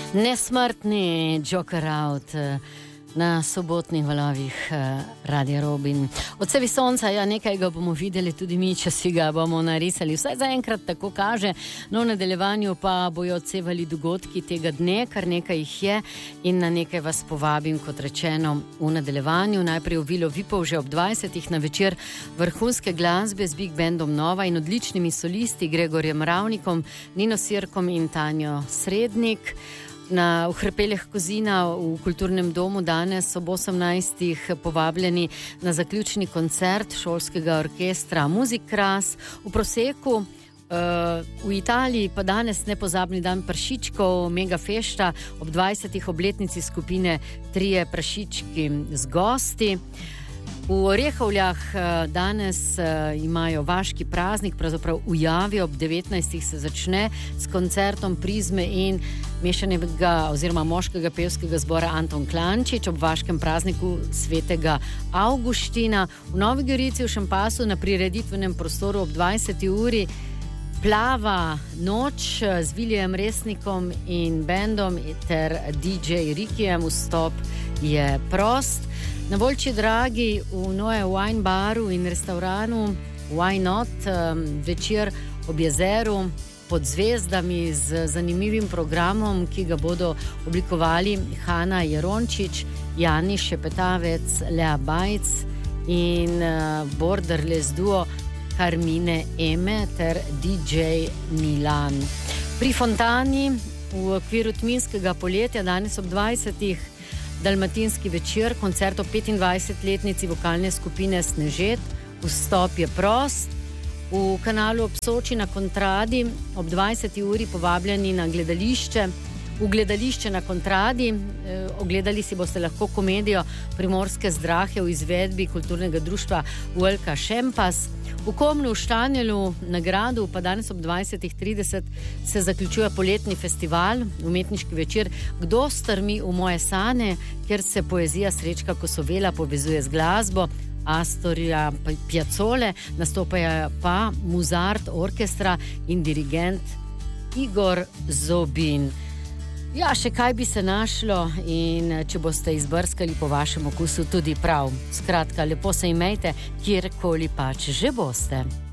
Nesmrtni Joker Out na sobotnih valovih Radia Robin. Odsevi sonca, ja, nekaj ga bomo videli tudi mi, če si ga bomo narisali. Vsaj zaenkrat tako kaže, no v nadaljevanju pa bojo odsevali dogodki tega dne, kar nekaj jih je in na nekaj vas povabim, kot rečeno, v nadaljevanju. Najprej v Vilo Vipov že ob 20. na večer vrhunske glasbe z Big Bandom Nova in odličnimi solisti Gregorjem Ravnikom, Nino Sirkom in Tanjo Srednik. V Hrpeljah Kozina v kulturnem domu danes ob 18. povabljeni na zaključni koncert šolskega orkestra Muzik Kras. V Proseku v Italiji pa danes nepozabni dan prašičkov, mega fešta ob 20. obletnici skupine Trije prašički z gosti. V Orehovljah danes imajo vaški praznik, pravzaprav v Javi ob 19. se začne s koncertom Prizme in mešanega oziroma moškega pevskega zbora Anton Klančič ob vaškem prazniku svetega Avguština. V Novi Gorici v Šempasu na prireditvenem prostoru ob 20. uri Plava noč z Vilijem Resnikom in bendom ter DJ Rikijem. Vstop je prost. Na Volčji Dragi v Noe Wine Baru in restauranu Why Not večer ob jezeru pod zvezdami z zanimivim programom, ki ga bodo oblikovali Hana Jerončič, Jani Šepetavec, Lea Bajc in Borderless duo Carmine Eme ter DJ Milan. Pri Fontani v okviru Tminskega poletja danes ob 20. Dalmatinski večer, koncert o 25-letnici vokalne skupine Snežet. Vstop je prost. V Kanalu ob Soči na Kontradi ob 20. uri povabljeni na gledališče. V gledališče na Kontradi ogledali si boste lahko komedijo Primorske zdrahe v izvedbi kulturnega društva Vuelka Šempas. V Komnu v Štanjelu na Gradu pa danes ob 20.30 se zaključuje poletni festival, umetniški večer Kdo strmi v moje sane, kjer se poezija Srečka Kosovela povezuje z glasbo Astorija Piazzole, nastopajo pa Muzart orkestra in dirigent Igor Zobin. Ja, še kaj bi se našlo in če boste izbrskali po vašem okusu tudi prav. Skratka, lepo se imejte, kjerkoli pač že boste.